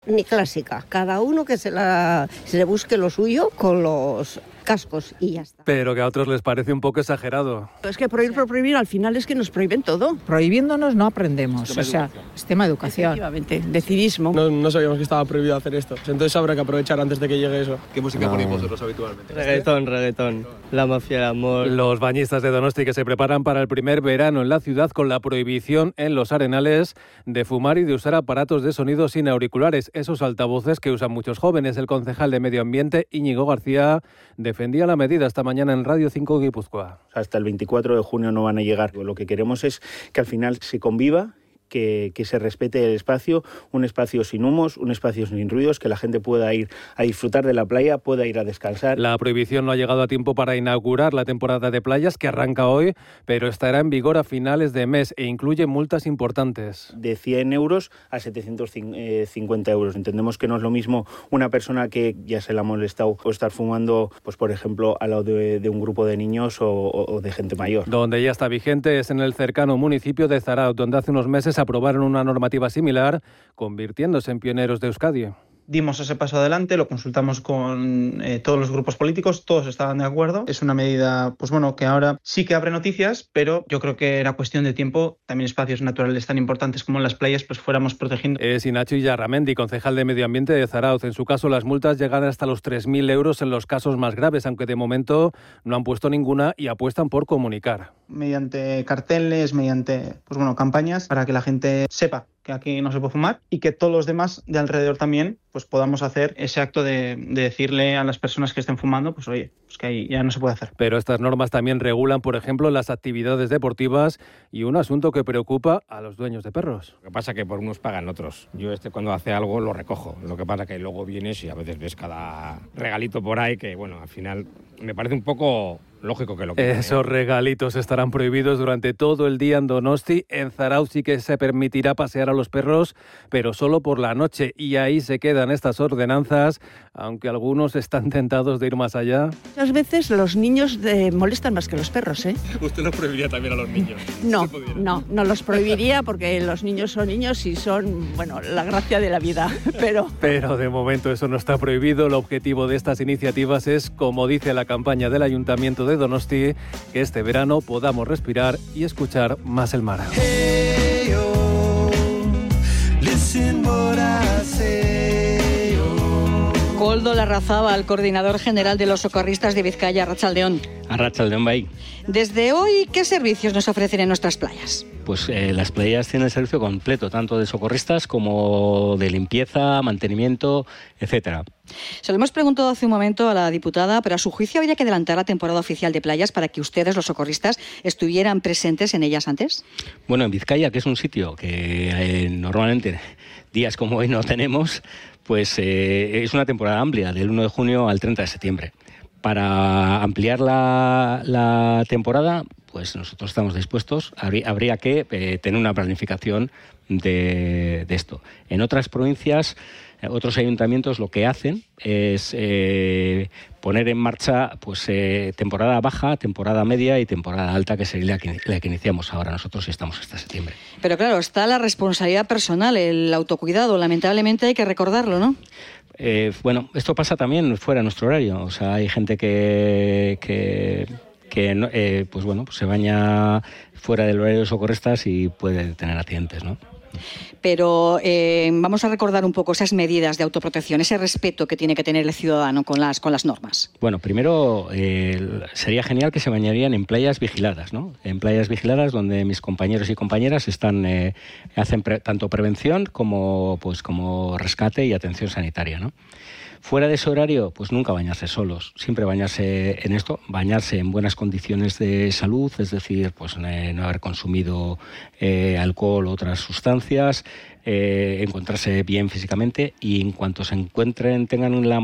ni clásica. Cada uno que se le busque lo suyo con los cascos y ya está. Pero que a otros les parece un poco exagerado. Es que prohibir por prohibir, al final es que nos prohíben todo. Prohibiéndonos no aprendemos, es tema de educación. Efectivamente, de civismo. No sabíamos que estaba prohibido hacer esto, entonces habrá que aprovechar antes de que llegue eso. ¿Qué música ponéis vosotros habitualmente? Reggaetón, la mafia, el amor. Los bañistas de Donosti que se preparan para el primer verano en la ciudad con la prohibición en los arenales de fumar y de usar aparatos de sonido sin auriculares, esos altavoces que usan muchos jóvenes. El concejal de Medio Ambiente, Íñigo García, defendía la medida esta mañana en Radio 5 Guipúzcoa. Hasta el 24 de junio no van a llegar. Lo que queremos es que al final se conviva, que se respete el espacio, un espacio sin humos, un espacio sin ruidos, que la gente pueda ir a disfrutar de la playa, pueda ir a descansar. La prohibición no ha llegado a tiempo para inaugurar la temporada de playas que arranca hoy, pero estará en vigor a finales de mes e incluye multas importantes. De 100 euros a 750 euros. Entendemos que no es lo mismo una persona que ya se le ha molestado o estar fumando, pues por ejemplo, al lado de un grupo de niños o de gente mayor. Donde ya está vigente es en el cercano municipio de Zarautz, donde hace unos meses aprobaron una normativa similar, convirtiéndose en pioneros de Euskadi. Dimos ese paso adelante, lo consultamos con todos los grupos políticos, todos estaban de acuerdo. Es una medida, pues bueno, que ahora sí que abre noticias, pero yo creo que era cuestión de tiempo. También espacios naturales tan importantes como en las playas, pues fuéramos protegiendo. Es Inacho Illarramendi, concejal de Medio Ambiente de Zarautz. En su caso, las multas llegan hasta los 3.000 euros en los casos más graves, aunque de momento no han puesto ninguna y apuestan por comunicar. Mediante carteles, mediante campañas para que la gente sepa que aquí no se puede fumar y que todos los demás de alrededor también pues podamos hacer ese acto de decirle a las personas que estén fumando, pues oye, pues que ahí ya no se puede hacer. Pero estas normas también regulan, por ejemplo, las actividades deportivas y un asunto que preocupa a los dueños de perros. Lo que pasa es que por unos pagan otros. Yo cuando hace algo lo recojo. Lo que pasa es que luego vienes y a veces ves cada regalito por ahí que, bueno, al final me parece un poco lógico que lo que... Esos regalitos estarán prohibidos durante todo el día en Donosti. En Zarautz sí que se permitirá pasear a los perros, pero solo por la noche. Y ahí se quedan estas ordenanzas, aunque algunos están tentados de ir más allá. Muchas veces los niños molestan más que los perros, ¿eh? ¿Usted los prohibiría también a los niños? No los prohibiría porque los niños son niños y son, la gracia de la vida, Pero de momento eso no está prohibido. El objetivo de estas iniciativas es, como dice la campaña del Ayuntamiento de Donosti, que este verano podamos respirar y escuchar más el mar. Hey, oh, listen what I say, oh. Koldo Larrazábal, coordinador general de los socorristas de Vizcaya. Arratsaldeon. Arratsaldeon, bai. Desde hoy, ¿qué servicios nos ofrecen en nuestras playas? Pues las playas tienen el servicio completo, tanto de socorristas como de limpieza, mantenimiento, etcétera. Se lo hemos preguntado hace un momento a la diputada, pero a su juicio habría que adelantar la temporada oficial de playas para que ustedes, los socorristas, estuvieran presentes en ellas antes. Bueno, en Vizcaya, que es un sitio que normalmente días como hoy no tenemos, pues es una temporada amplia, del 1 de junio al 30 de septiembre. Para ampliar la temporada, pues nosotros estamos dispuestos. Habría que tener una planificación de esto. En otras provincias, otros ayuntamientos lo que hacen es poner en marcha pues temporada baja, temporada media y temporada alta, que sería la que iniciamos ahora nosotros y estamos hasta septiembre. Pero claro, está la responsabilidad personal, el autocuidado. Lamentablemente hay que recordarlo, ¿no? Bueno, esto pasa también fuera de nuestro horario. O sea, hay gente que pues se baña fuera del horario de socorristas y puede tener accidentes, ¿no? Pero vamos a recordar un poco esas medidas de autoprotección, ese respeto que tiene que tener el ciudadano con las normas. Bueno, primero sería genial que se bañarían en playas vigiladas, ¿no? En playas vigiladas donde mis compañeros y compañeras hacen tanto prevención como rescate y atención sanitaria, ¿no? Fuera de ese horario, pues nunca bañarse solos, siempre bañarse en buenas condiciones de salud, es decir, pues no haber consumido alcohol u otras sustancias, encontrarse bien físicamente y en cuanto se encuentren, tengan la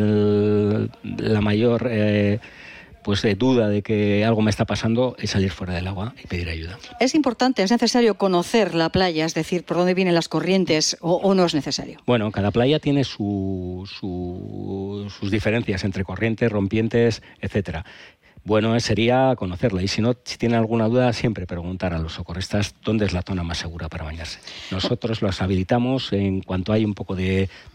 mayor duda de que algo me está pasando, es salir fuera del agua y pedir ayuda. ¿Es importante, es necesario conocer la playa, es decir, por dónde vienen las corrientes o no es necesario? Bueno, cada playa tiene sus diferencias entre corrientes, rompientes, etcétera. Bueno, sería conocerla y si tienen alguna duda, siempre preguntar a los socorristas dónde es la zona más segura para bañarse. Nosotros los habilitamos en cuanto hay un poco de